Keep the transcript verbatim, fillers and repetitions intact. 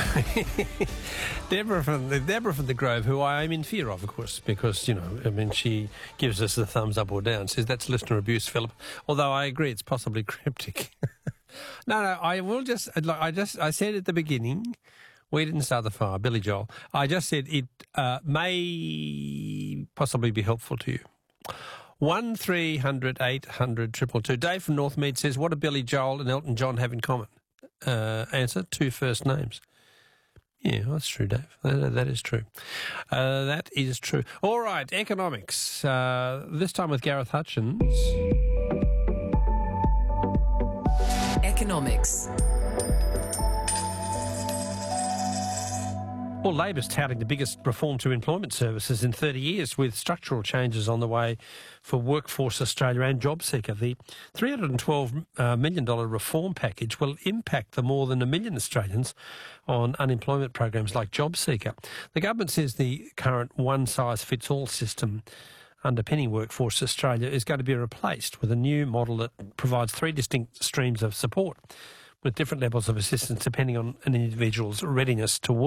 Deborah from the Deborah from the Grove, who I am in fear of, of course, because, you know, I mean, she gives us the thumbs up or down, says that's listener abuse, Philip. Although I agree, it's possibly cryptic. no, no, I will just, I just, I said at the beginning, we didn't start the fire, Billy Joel. I just said it uh, may possibly be helpful to you. One three hundred eight hundred triple two. Dave from Northmead says, what do Billy Joel and Elton John have in common? Uh, answer, two first names. Yeah, well, that's true, Dave. That, that is true. Uh, that is true. All right, economics. Uh, this time with Gareth Hutchins. Economics. Well, Labor's touting the biggest reform to employment services in thirty years, with structural changes on the way for Workforce Australia and JobSeeker. The three hundred twelve million dollars reform package will impact the more than a million Australians on unemployment programs like JobSeeker. The government says the current one-size-fits-all system underpinning Workforce Australia is going to be replaced with a new model that provides three distinct streams of support with different levels of assistance depending on an individual's readiness to work.